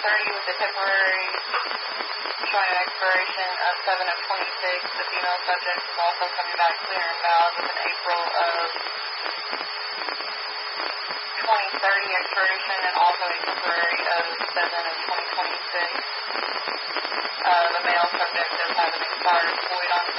2030 with a temporary showing an expiration of 7 of 26. The female subject is also coming back clear and valid with an April of 2030 expiration and also a temporary of 7 of 2026. The male subject does have an expired void on